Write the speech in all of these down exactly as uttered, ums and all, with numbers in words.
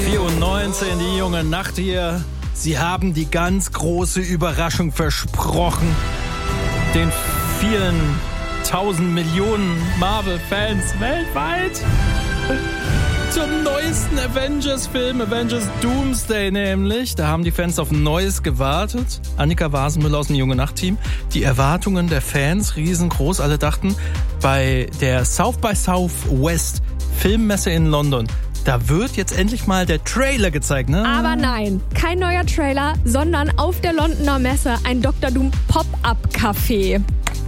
vier Uhr neunzehn, die junge Nacht hier. Sie haben die ganz große Überraschung versprochen. Den vielen tausend Millionen Marvel-Fans weltweit. Zum neuesten Avengers-Film, Avengers Doomsday nämlich. Da haben die Fans auf Neues gewartet. Annika Wasenmüller aus dem Junge Nacht-Team. Die Erwartungen der Fans riesengroß. Alle dachten, bei der South by Southwest Filmmesse in London, da wird jetzt endlich mal der Trailer gezeigt, ne? Aber nein, kein neuer Trailer, sondern auf der Londoner Messe ein Doktor Doom Pop-Up-Café.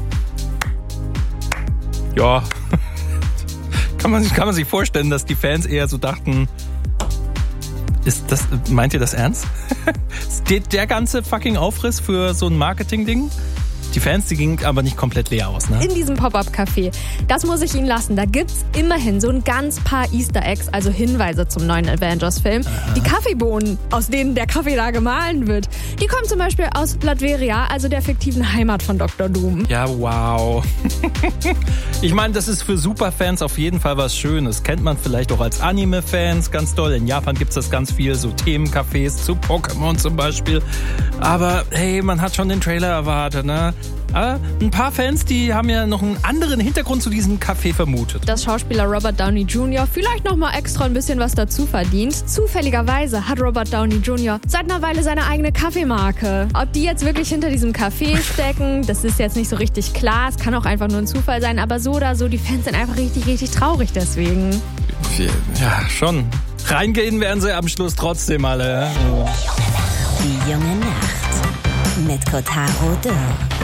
Ja, kann man, kann man sich vorstellen, dass die Fans eher so dachten, ist das, meint ihr das ernst? Steht der ganze fucking Aufriss für so ein Marketing-Ding? Die Fans, die gingen aber nicht komplett leer aus, ne? In diesem Pop-Up-Café, das muss ich Ihnen lassen, da gibt's immerhin so ein ganz paar Easter Eggs, also Hinweise zum neuen Avengers-Film. Aha. Die Kaffeebohnen, aus denen der Kaffee da gemahlen wird, die kommen zum Beispiel aus Latveria, also der fiktiven Heimat von Doktor Doom. Ja, wow. Ich meine, das ist für Superfans auf jeden Fall was Schönes. Kennt man vielleicht auch als Anime-Fans ganz doll. In Japan gibt's das ganz viel, so Themencafés zu Pokémon zum Beispiel. Aber hey, man hat schon den Trailer erwartet, ne? Aber ein paar Fans, die haben ja noch einen anderen Hintergrund zu diesem Café vermutet. Dass Schauspieler Robert Downey Junior vielleicht noch mal extra ein bisschen was dazu verdient. Zufälligerweise hat Robert Downey Junior seit einer Weile seine eigene Kaffeemarke. Ob die jetzt wirklich hinter diesem Café stecken, das ist jetzt nicht so richtig klar. Es kann auch einfach nur ein Zufall sein. Aber so oder so, die Fans sind einfach richtig, richtig traurig deswegen. Ja, schon. Reingehen werden sie am Schluss trotzdem alle. Die junge Nacht mit Kotaro Dürr.